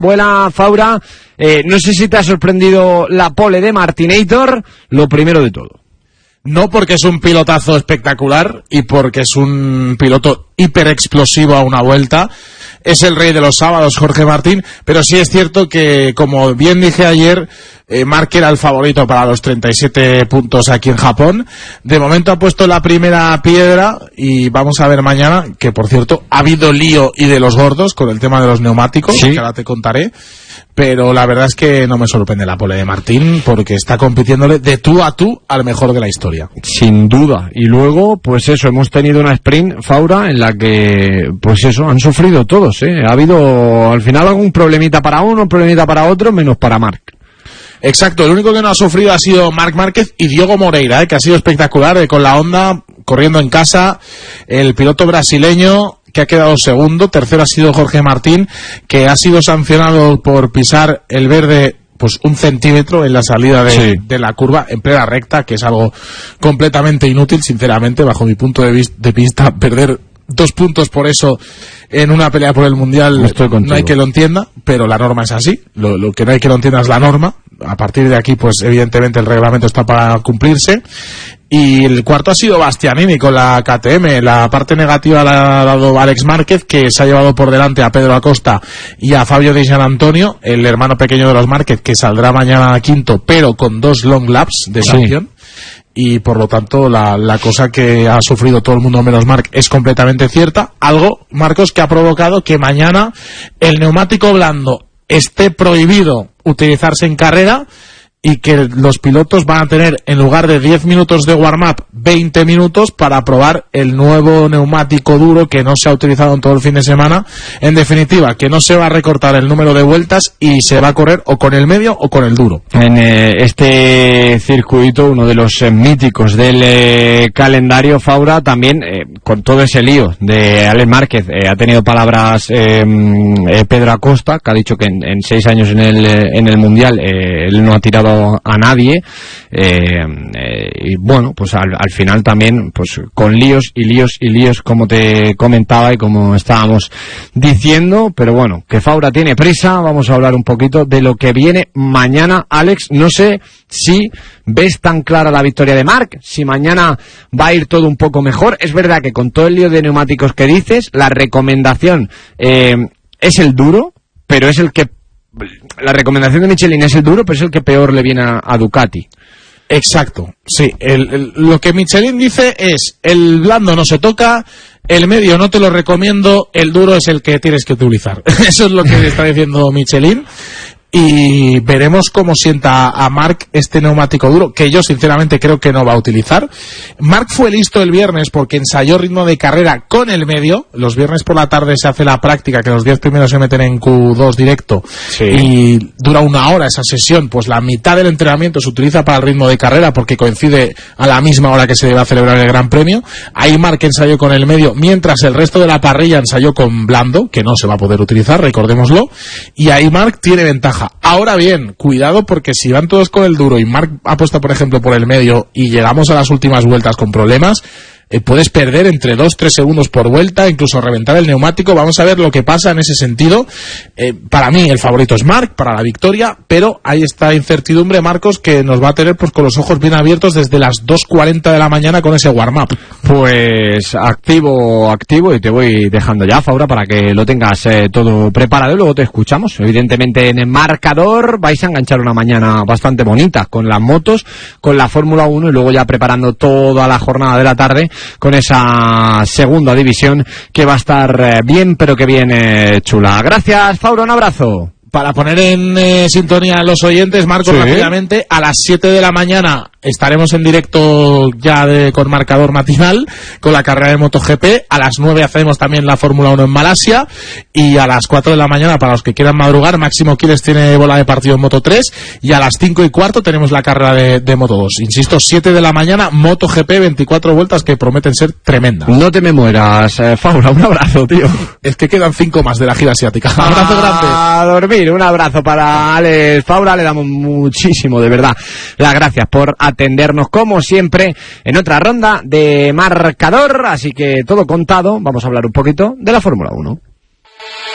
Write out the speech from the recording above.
Vuela Faura. No sé si te ha sorprendido la pole de Martinator, lo primero de todo. No, porque es un pilotazo espectacular y porque es un piloto hiper explosivo a una vuelta. Es el rey de los sábados, Jorge Martín, pero sí es cierto que, como bien dije ayer, Marc era el favorito para los 37 puntos aquí en Japón. De momento ha puesto la primera piedra y vamos a ver mañana, que por cierto ha habido lío y de los gordos con el tema de los neumáticos, sí, que ahora te contaré. Pero la verdad es que no me sorprende la pole de Martín, porque está compitiéndole de tú a tú al mejor de la historia. Sin duda. Y luego, pues eso, hemos tenido una sprint, Faura, en la que, pues eso, han sufrido todos, ¿eh? Ha habido al final algún problemita para uno, problemita para otro, menos para Marc. Exacto, el único que no ha sufrido ha sido Marc Márquez y Diogo Moreira, que ha sido espectacular, con la Honda, corriendo en casa, el piloto brasileño que ha quedado segundo. Tercero ha sido Jorge Martín, que ha sido sancionado por pisar el verde pues 1 centímetro en la salida de la curva en plena recta, que es algo completamente inútil, sinceramente, bajo mi punto de vista, perder 2 puntos por eso en una pelea por el mundial. No hay que lo entienda, pero la norma es así. Lo que no hay que lo entienda es la norma. A partir de aquí, pues evidentemente el reglamento está para cumplirse. Y el cuarto ha sido Bastianini con la KTM. La parte negativa la ha dado Alex Márquez, que se ha llevado por delante a Pedro Acosta y a Fabio Di Gianantonio, el hermano pequeño de los Márquez, que saldrá mañana quinto, pero con 2 long laps de sanción. Y por lo tanto la cosa que ha sufrido todo el mundo menos Marc es completamente cierta. Algo, Marcos, que ha provocado que mañana el neumático blando esté prohibido utilizarse en carrera y que los pilotos van a tener, en lugar de 10 minutos de warm-up, 20 minutos para probar el nuevo neumático duro que no se ha utilizado en todo el fin de semana. En definitiva, que no se va a recortar el número de vueltas y se va a correr o con el medio o con el duro. En este circuito, uno de los míticos del calendario, Faura, también con todo ese lío de Alex Márquez, ha tenido palabras Pedro Acosta, que ha dicho que en 6 años en el Mundial él no ha tirado a nadie, y bueno, pues al final también pues con líos, como te comentaba y como estábamos diciendo. Pero bueno, que Faura tiene prisa. Vamos a hablar un poquito de lo que viene mañana. Alex, no sé si ves tan clara la victoria de Marc, si mañana va a ir todo un poco mejor. Es verdad que con todo el lío de neumáticos que dices, la recomendación es el duro, pero es el que... La recomendación de Michelin es el duro, pero es el que peor le viene a Ducati. Exacto, sí. Lo que Michelin dice es: el blando no se toca, el medio no te lo recomiendo, el duro es el que tienes que utilizar. Eso es lo que está diciendo Michelin. Y veremos cómo sienta a Marc este neumático duro, que yo sinceramente creo que no va a utilizar. Marc fue listo el viernes porque ensayó ritmo de carrera con el medio. Los viernes por la tarde se hace la práctica, que los 10 primeros se meten en Q2 directo, sí, y dura 1 hora esa sesión. Pues la mitad del entrenamiento se utiliza para el ritmo de carrera porque coincide a la misma hora que se va a celebrar el Gran Premio. Ahí Marc ensayó con el medio, mientras el resto de la parrilla ensayó con blando, que no se va a poder utilizar, recordémoslo. Y ahí Marc tiene ventaja. Ahora bien, cuidado, porque si van todos con el duro y Marc apuesta, por ejemplo, por el medio y llegamos a las últimas vueltas con problemas, puedes perder entre 2-3 segundos por vuelta, incluso reventar el neumático. Vamos a ver lo que pasa en ese sentido. Para mí el favorito es Marc para la victoria, pero hay esta incertidumbre, Marcos, que nos va a tener pues con los ojos bien abiertos desde las 2:40 de la mañana con ese warm-up. Pues activo, y te voy dejando ya, Faura, para que lo tengas todo preparado y luego te escuchamos. Evidentemente en el marcador vais a enganchar una mañana bastante bonita con las motos, con la Fórmula 1 y luego ya preparando toda la jornada de la tarde con esa segunda división que va a estar bien, pero que bien chula. Gracias, Faura, un abrazo. Para poner en sintonía a los oyentes, Marcos, rápidamente, a las 7 de la mañana estaremos en directo ya con marcador matinal con la carrera de MotoGP. A las 9 hacemos también la Fórmula 1 en Malasia, y a las 4 de la mañana, para los que quieran madrugar, Máximo Quiles tiene bola de partido en Moto 3, y a las 5:15 tenemos la carrera de Moto 2. Insisto, 7 de la mañana, MotoGP, 24 vueltas que prometen ser tremendas. No te me mueras, Faura, un abrazo, tío. Es que quedan 5 más de la gira asiática. Un abrazo grande. A dormir. Un abrazo para Alex Faura, le damos muchísimo, de verdad, las gracias por atendernos como siempre en otra ronda de marcador. Así que todo contado, vamos a hablar un poquito de la Fórmula 1.